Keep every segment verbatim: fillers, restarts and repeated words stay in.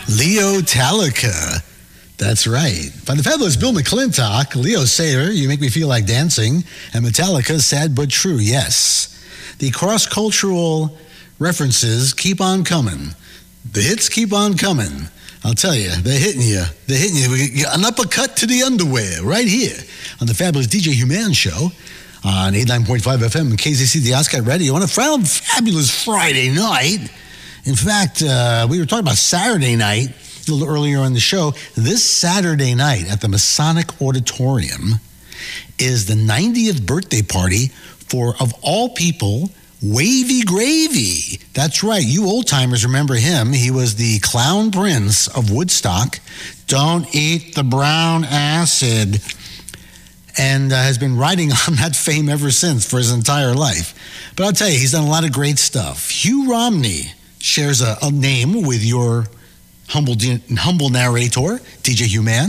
Leo Talica. That's right. By the fabulous Bill McClintock, Leo Sayer, You Make Me Feel Like Dancing, and Metallica, Sad But True, yes. The cross-cultural references keep on coming. The hits keep on coming. I'll tell you, they're hitting you. They're hitting you. We get an uppercut to the underwear right here on the fabulous D J Human Show on eighty-nine point five F M, K Z C, the Oscar Radio, on a fabulous Friday night. In fact, uh, we were talking about Saturday night a little earlier on the show. This Saturday night at the Masonic Auditorium is the ninetieth birthday party for, of all people, Wavy Gravy. That's right. You old-timers remember him. He was the clown prince of Woodstock. Don't eat the brown acid. And uh, has been riding on that fame ever since for his entire life. But I'll tell you, he's done a lot of great stuff. Hugh Romney shares a, a name with your humble humble narrator, D J Human.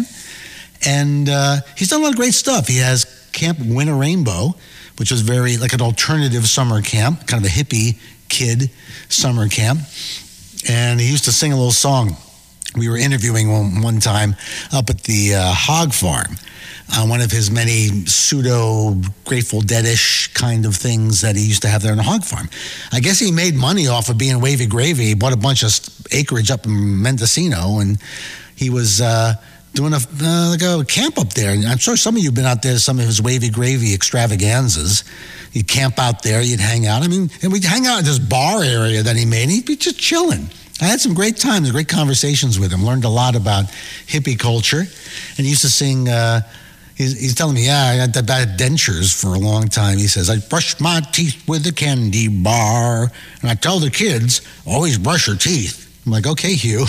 And uh, he's done a lot of great stuff. He has Camp Win a Rainbow, which was very like an alternative summer camp, kind of a hippie kid summer camp. And he used to sing a little song. We were interviewing one, one time up at the uh, hog farm, uh, one of his many pseudo Grateful Dead-ish kind of things that he used to have there on the hog farm. I guess he made money off of being Wavy Gravy. He bought a bunch of acreage up in Mendocino, and he was uh, doing a, uh, like a camp up there. And I'm sure some of you have been out there, some of his Wavy Gravy extravaganzas. You'd camp out there, you'd hang out. I mean, and we'd hang out at this bar area that he made, and he'd be just chilling. I had some great times, great conversations with him, learned a lot about hippie culture, and he used to sing, uh, he's, he's telling me, yeah, I had bad dentures for a long time. He says, I brush my teeth with a candy bar, and I tell the kids, always brush your teeth. I'm like, okay, Hugh.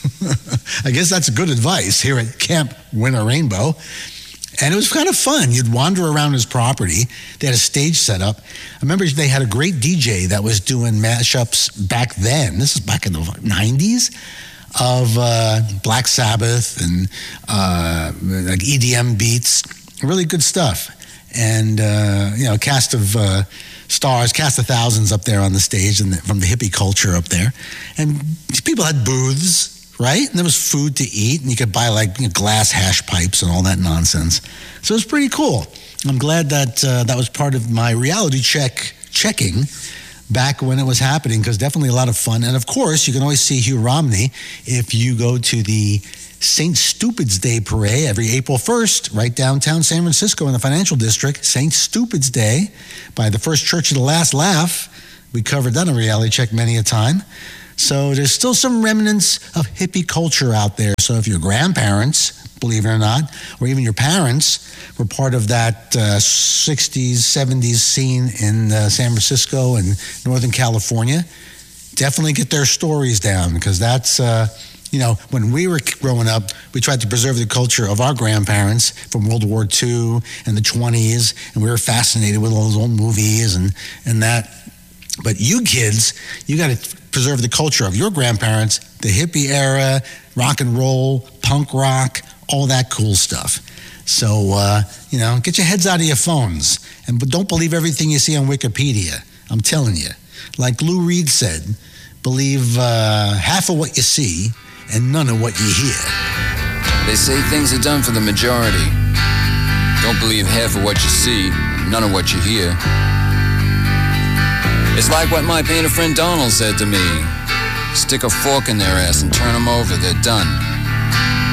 I guess that's good advice here at Camp Win a Rainbow. And it was kind of fun. You'd wander around his property. They had a stage set up. I remember they had a great D J that was doing mashups back then. This is back in the nineties of uh, Black Sabbath and uh, like E D M beats. Really good stuff. And, uh, you know, a cast of uh, stars, cast of thousands up there on the stage and the, from the hippie culture up there. And people had booths. Right? And there was food to eat, and you could buy like you know, glass hash pipes and all that nonsense. So it was pretty cool. I'm glad that uh, that was part of my reality check checking back when it was happening, because definitely a lot of fun. And of course, you can always see Hugh Romney if you go to the Saint Stupid's Day Parade every April first, right downtown San Francisco in the financial district. Saint Stupid's Day by the First Church of the Last Laugh. We covered that on Reality Check many a time. So there's still some remnants of hippie culture out there. So if your grandparents, believe it or not, or even your parents were part of that uh, sixties, seventies scene in uh, San Francisco and Northern California, definitely get their stories down, because that's, uh, you know, when we were growing up, we tried to preserve the culture of our grandparents from World War Two and the twenties, and we were fascinated with all those old movies and, and that. But you kids, you got to preserve the culture of your grandparents, the hippie era, rock and roll, punk rock, all that cool stuff. So, uh, you know, get your heads out of your phones and don't believe everything you see on Wikipedia. I'm telling you. Like Lou Reed said, believe uh, half of what you see and none of what you hear. They say things are done for the majority. Don't believe half of what you see, none of what you hear. It's like what my painter friend Donald said to me. Stick a fork in their ass and turn them over, they're done.